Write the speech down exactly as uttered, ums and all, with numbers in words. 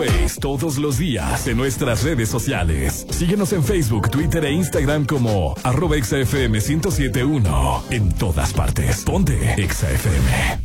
Waze todos los días en nuestras redes sociales. Síguenos en Facebook, Twitter e Instagram como arroba Exa F M ciento siete punto uno. En todas partes. Ponte Exa F M.